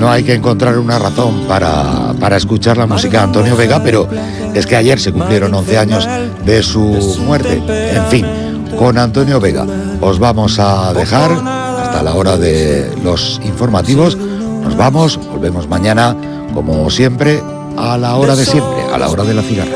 no hay que encontrar una razón para escuchar la música de Antonio Vega, pero es que ayer se cumplieron 11 años de su muerte. En fin, con Antonio Vega os vamos a dejar hasta la hora de los informativos. Nos vamos, volvemos mañana, como siempre, a la hora de siempre, a la hora de la cigarra.